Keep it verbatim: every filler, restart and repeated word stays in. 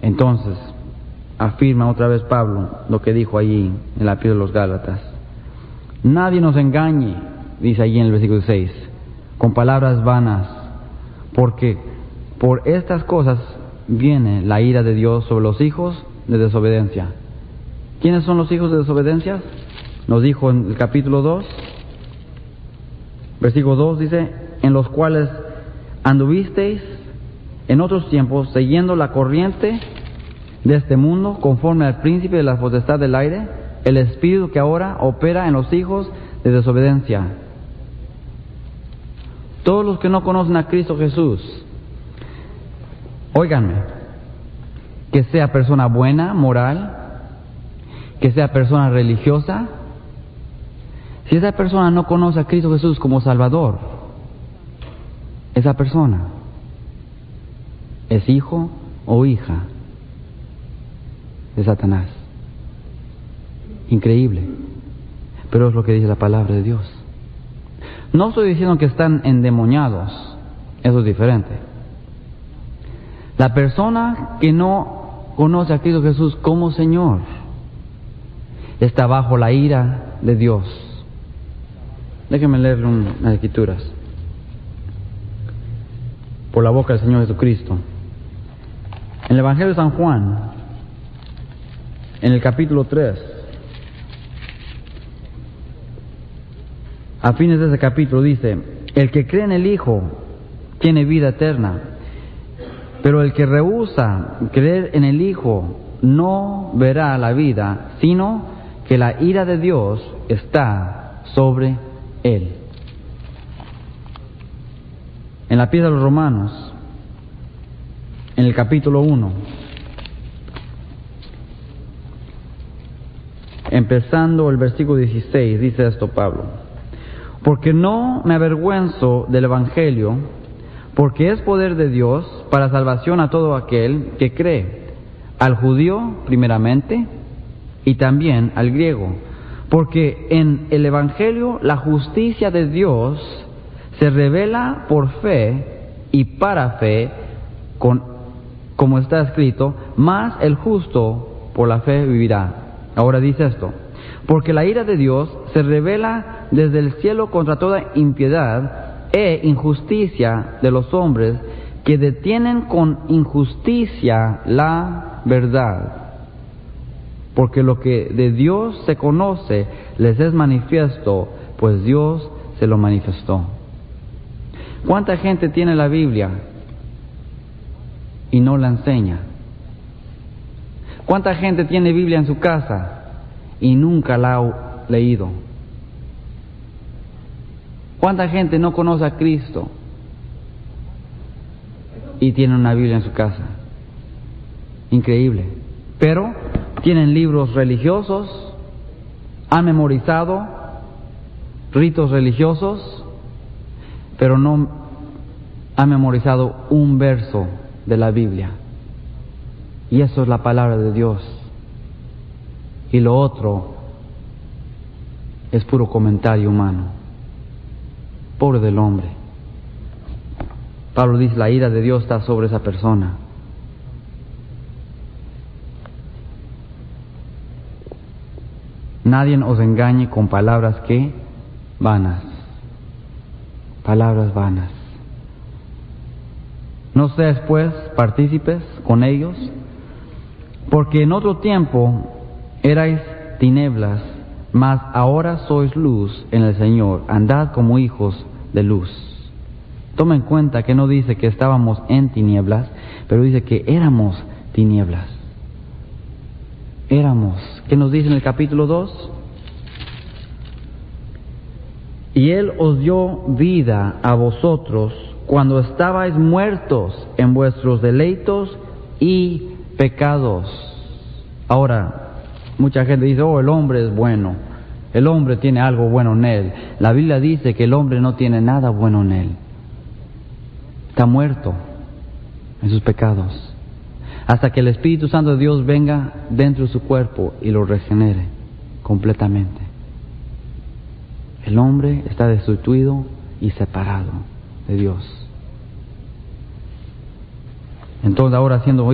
Entonces, afirma otra vez Pablo lo que dijo allí en la epístola de los Gálatas. Nadie nos engañe, dice allí en el versículo seis, con palabras vanas, porque por estas cosas viene la ira de Dios sobre los hijos de desobediencia. ¿Quiénes son los hijos de desobediencia? Nos dijo en el capítulo dos, versículo dos, dice, en los cuales anduvisteis en otros tiempos, siguiendo la corriente de este mundo, conforme al príncipe de la potestad del aire, el espíritu que ahora opera en los hijos de desobediencia. Todos los que no conocen a Cristo Jesús, óiganme, que sea persona buena, moral, que sea persona religiosa, si esa persona no conoce a Cristo Jesús como Salvador, esa persona es hijo o hija de Satanás. Increíble, pero es lo que dice la palabra de Dios. No estoy diciendo que están endemoniados, eso es diferente. La persona que no conoce a Cristo Jesús como Señor está bajo la ira de Dios. Déjenme leerle unas escrituras por la boca del Señor Jesucristo. En el Evangelio de San Juan, en el capítulo tres, a fines de ese capítulo dice: el que cree en el Hijo tiene vida eterna, pero el que rehúsa creer en el Hijo no verá la vida, sino que la ira de Dios está sobre él. En la epístola de los Romanos, en el capítulo uno, empezando el versículo dieciséis, dice esto Pablo: porque no me avergüenzo del Evangelio, porque es poder de Dios para salvación a todo aquel que cree, al judío primeramente y también al griego, porque en el Evangelio la justicia de Dios se revela por fe y para fe, con, como está escrito, mas el justo por la fe vivirá. Ahora dice esto: porque la ira de Dios se revela desde el cielo contra toda impiedad e injusticia de los hombres que detienen con injusticia la verdad. Porque lo que de Dios se conoce les es manifiesto, pues Dios se lo manifestó. ¿Cuánta gente tiene la Biblia y no la enseña? ¿Cuánta gente tiene Biblia en su casa y nunca la ha leído? ¿Cuánta gente no conoce a Cristo y tiene una Biblia en su casa? Increíble. Pero tienen libros religiosos, han memorizado ritos religiosos, pero no han memorizado un verso de la Biblia. Y eso es la palabra de Dios. Y lo otro es puro comentario humano. Pobre del hombre. Pablo dice: la ira de Dios está sobre esa persona. Nadie os engañe con palabras que vanas. Palabras vanas. No seas pues partícipes con ellos, porque en otro tiempo erais tinieblas, mas ahora sois luz en el Señor. Andad como hijos de luz. Toma en cuenta que no dice que estábamos en tinieblas, pero dice que éramos tinieblas. Éramos. ¿Qué nos dice en el capítulo dos? Y Él os dio vida a vosotros cuando estabais muertos en vuestros deleitos y pecados. Ahora, mucha gente dice: oh, el hombre es bueno, el hombre tiene algo bueno en él. La Biblia dice que el hombre no tiene nada bueno en él. Está muerto en sus pecados, hasta que el Espíritu Santo de Dios venga dentro de su cuerpo y lo regenere completamente. El hombre está destituido y separado de Dios. Entonces ahora, siendo